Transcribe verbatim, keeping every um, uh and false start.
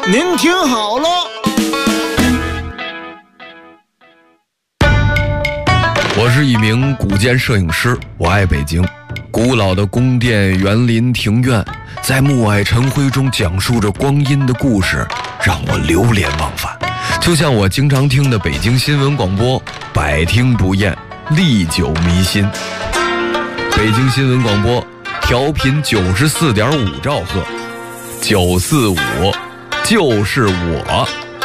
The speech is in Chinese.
您听好了， 我是一名古建摄影师，我爱北京。古老的宫殿、园林、庭院，在暮霭晨辉中讲述着光阴的故事，让我流连忘返。就像我经常听的北京新闻广播，百听不厌，历久弥新。北京新闻广播调频九十四点五兆赫，九四五就是我。